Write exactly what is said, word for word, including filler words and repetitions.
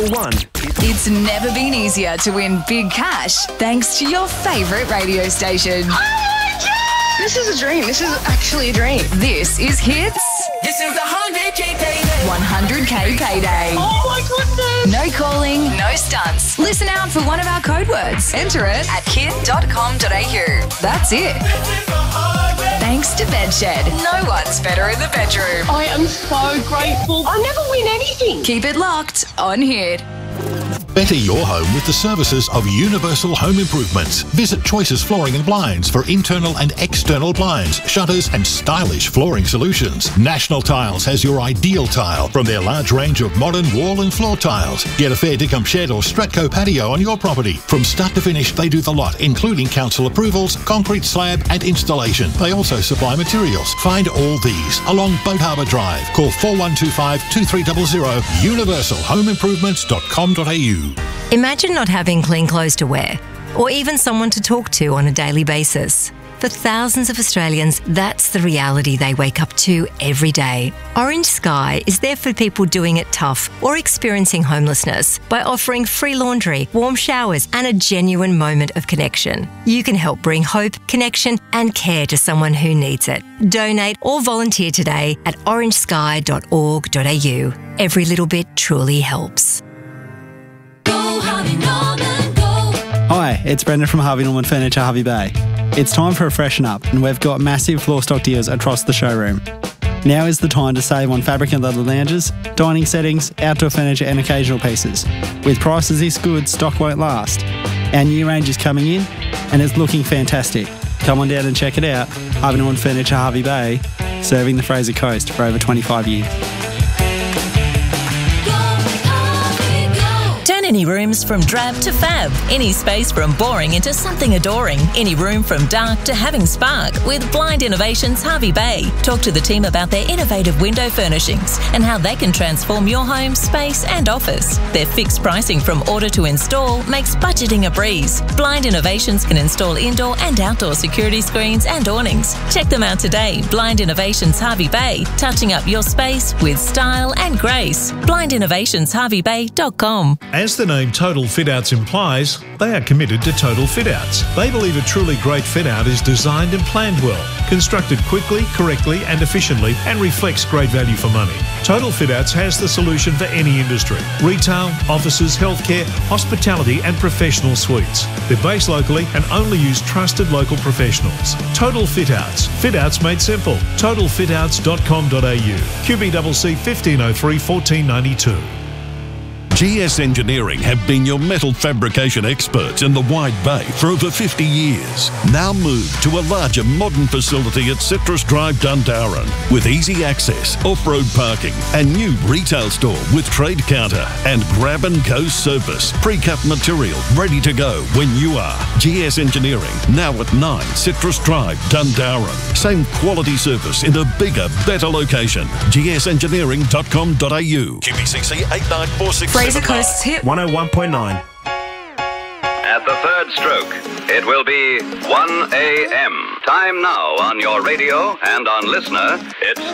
One. It's never been easier to win big cash thanks to your favourite radio station. Oh my God! This is a dream. This is actually a dream. This is Hits. This is the one hundred K payday. one hundred K payday. Oh my goodness! No calling, no stunts. Listen out for one of our code words. Enter it at kid dot com dot a u. That's it. Thanks to Bedshed. No one's better in the bedroom. I am so grateful. I never win anything. Keep it locked on Hit. Better your home with the services of Universal Home Improvements. Visit Choices Flooring and Blinds for internal and external blinds, shutters and stylish flooring solutions. National Tiles has your ideal tile from their large range of modern wall and floor tiles. Get a fair dinkum shed or Stratco patio on your property. From start to finish, they do the lot, including council approvals, concrete slab and installation. They also supply materials. Find all these along Boat Harbour Drive. Call four one two five, two three zero zero, universal home improvements dot com dot a u. Imagine not having clean clothes to wear, or even someone to talk to on a daily basis. For thousands of Australians, that's the reality they wake up to every day. Orange Sky is there for people doing it tough or experiencing homelessness by offering free laundry, warm showers, and a genuine moment of connection. You can help bring hope, connection, and care to someone who needs it. Donate or volunteer today at orange sky dot org dot a u. Every little bit truly helps. Hi, it's Brendan from Harvey Norman Furniture, Harvey Bay. It's time for a freshen up, and we've got massive floor stock deals across the showroom. Now is the time to save on fabric and leather lounges, dining settings, outdoor furniture and occasional pieces. With prices this good, stock won't last. Our new range is coming in, and it's looking fantastic. Come on down and check it out. Harvey Norman Furniture, Harvey Bay, serving the Fraser Coast for over twenty-five years. Any rooms from drab to fab. Any space from boring into something adoring. Any room from dark to having spark with Blind Innovations Harvey Bay. Talk to the team about their innovative window furnishings and how they can transform your home, space and office. Their fixed pricing from order to install makes budgeting a breeze. Blind Innovations can install indoor and outdoor security screens and awnings. Check them out today. Blind Innovations Harvey Bay. Touching up your space with style and grace. blind innovations harvey bay dot com. As the name Total Fit Outs implies, they are committed to total fit outs. They believe a truly great fit out is designed and planned well, constructed quickly, correctly and efficiently, and reflects great value for money. Total Fit Outs has the solution for any industry: retail, offices, healthcare, hospitality and professional suites. They're based locally and only use trusted local professionals. Total Fit Outs. Fit outs made simple. total fit outs dot com dot a u. Q B C C fifteen oh three, fourteen ninety-two. G S Engineering have been your metal fabrication experts in the Wide Bay for over fifty years. Now move to a larger modern facility at Citrus Drive, Dundarran, with easy access, off-road parking and new retail store with trade counter and grab and go service. Pre-cut material ready to go when you are. G S Engineering, now at nine Citrus Drive, Dundarran. Same quality service in a bigger, better location. g s engineering dot com dot a u. Q B C C eight nine four six. Fraser Coast's Hit one oh one point nine. At the third stroke, it will be one a m. Time now on your radio and on Listener. It's